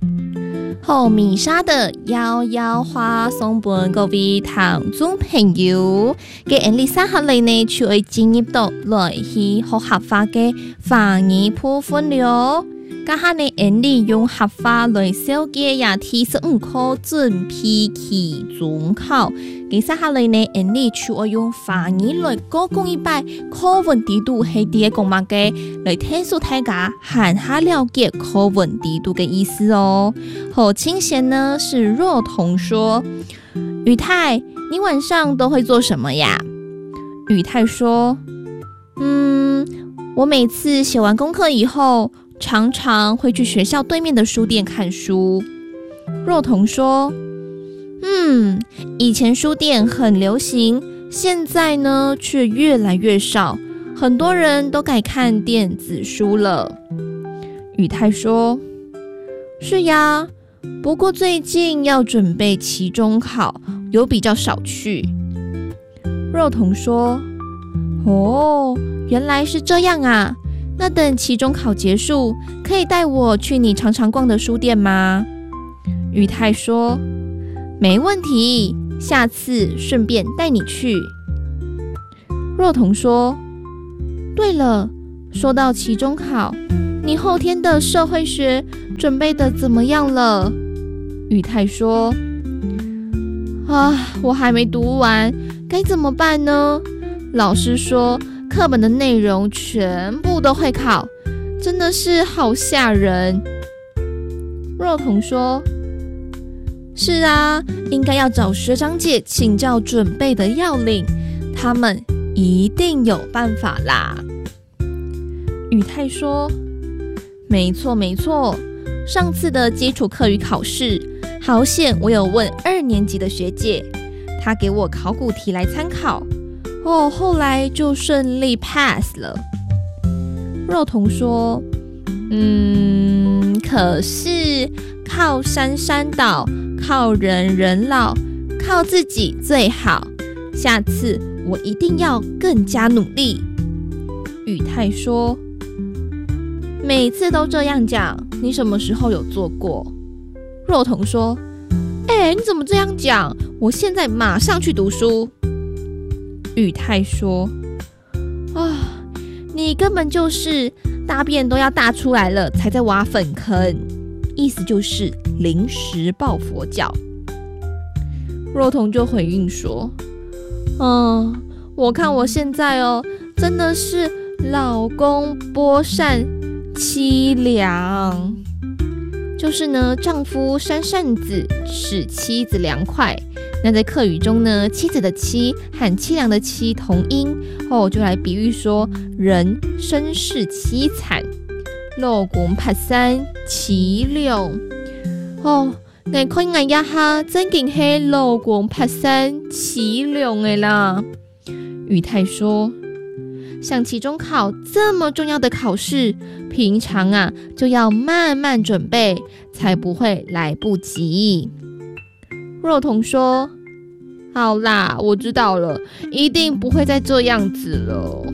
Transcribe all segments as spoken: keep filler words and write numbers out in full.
好米莎的摇摇花送本各位聽眾朋友，嘅人哋三下嚟呢，就會進入到來去學合法嘅華語部分了。家下呢，人哋用合法來小嘅也提示唔可準備期中考。嘅三下嚟呢，人哋就會用華語來講講一擺課文地度係啲講乜嘅，來聽數大家閒下了解課文地度嘅意思哦。好清閒呢，是若彤說：宇泰，你晚上都會做什麼呀？宇泰說：嗯，我每次寫完功課以後，常常會去學校對面的書店看書。若彤說：嗯，以前書店很流行，現在呢卻越來越少，很多人都改看電子書了。宇泰說：是呀，不過最近要準備期中考，有比較少去。若彤說：哦，原來是這樣啊，那等期中考結束，可以帶我去你常常逛的書店嗎？宇泰說：沒問題，下次順便帶你去。若彤說：對了，說到期中考，你後天的社會學準備得怎麼樣了？宇泰說：啊，我還沒讀完，該怎麼辦呢？老師說課本的內容全部都會考，真的是好嚇人。若彤說：是啊，應該要找學長姐請教準備的要領，他們一定有辦法啦。宇泰說：沒錯沒錯，上次的基礎課與考試，好險我有問二年級的學姐，她給我考古題來參考，哦，後來就順利 pass 了。若彤說：嗯，可是靠山山倒，靠人人老，靠自己最好，下次我一定要更加努力。宇泰說：每次都這樣講，你什麼時候有做過？若彤說：哎，你怎麼這樣講？我現在馬上去讀書。宇泰說：啊，你根本就是大便都要大出來了才在挖糞坑，意思就是臨時抱佛腳。若彤就回應說：嗯，我看我現在哦，真的是老公剝扇淒涼，就是呢，丈夫扇扇子使妻子涼快。那在客語中呢，妻子的妻和凄涼的凄同音哦，就來比喻說人身世淒慘。老公拍山淒涼哦，我看我一下真竟係老公拍山淒涼的啦。宇泰說：像期中考這麼重要的考試，平常啊就要慢慢準備，才不會來不及。若彤說：好啦，我知道了，一定不會再這樣子了。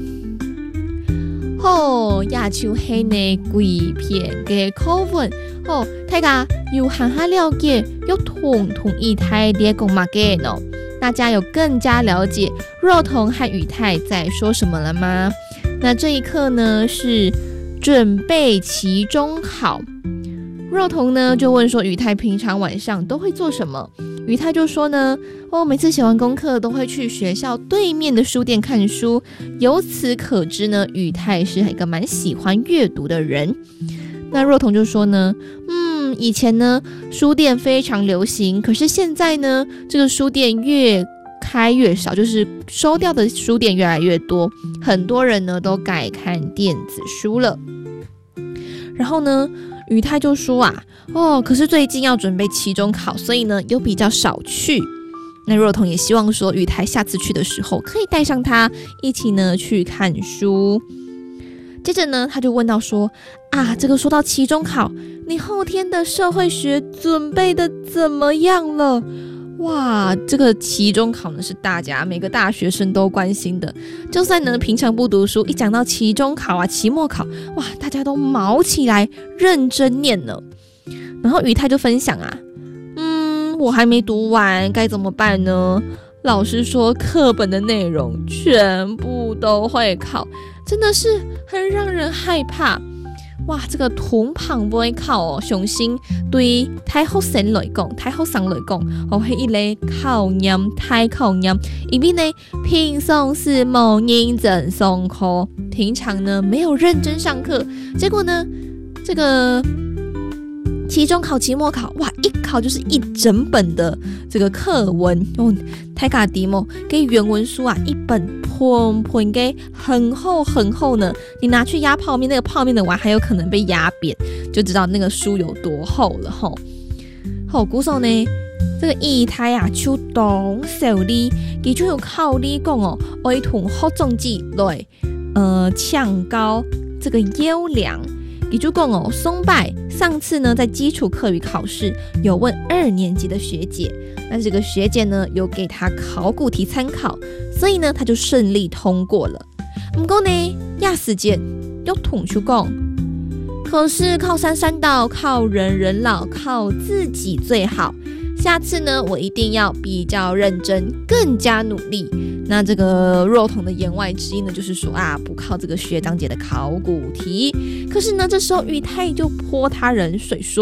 好，也就係呢幾篇嘅課文，好，大家有閒下了解，又同同意太啲講乜嘅呢？大家有更加了解若彤和宇泰在說什麼了嗎？那這一課呢是準備期中考。若彤呢就問說，宇泰平常晚上都會做什麼？宇泰就說呢，哦，每次寫完功課都會去學校對面的書店看書。由此可知呢，宇泰是一個蠻喜歡閱讀的人。那若彤就說呢，嗯，以前呢書店非常流行，可是現在呢這個書店越開越少，就是收掉的書店越來越多，很多人呢都改看電子書了。然後呢宇泰就說啊，哦，可是最近要準備期中考，所以呢有比較少去。那若彤也希望說宇泰下次去的時候可以帶上他一起呢去看書。接着呢他就問到說，啊，這個說到期中考，你後天的社會學準備的怎麼樣了？哇，這個期中考呢是大家每個大學生都關心的，就算呢平常不讀書，一講到期中考啊期末考，哇，大家都卯起來認真念呢。 然后于泰就分享啊，嗯，我还没读完，该怎么办呢？老师说课本的内容全部都会考，真的是很让人害怕。哇，这个同旁不会考哦，相信对太學生來講，太學生來講，我係一類考驗太考驗，因為呢平常是冇認真上課，平常呢沒有認真上課，結果呢這個期中考、期末考，哇，一考就是一整本的这个课文哦，太假题目给原文书啊，一本喷喷给很厚很厚呢，你拿去压泡面，那个泡面的碗还有可能被压扁，就知道那个书有多厚了吼。好，鼓手呢，这个二胎啊，就懂手里，佢就有靠你讲哦，愛同學總之來，呃，搶高这个優良。也就讲哦，松柏上次呢在基础课语考试有问二年级的学姐，那这个学姐呢有给他考古题参考，所以呢他就顺利通过了。不过呢，亚时间又同学讲，可是靠山山倒，靠人人老，靠自己最好。下次呢，我一定要比较认真，更加努力。那这个若彤的言外之意呢，就是说啊，不靠这个学长姐的考古题。可是呢，这时候于泰就泼他冷水说。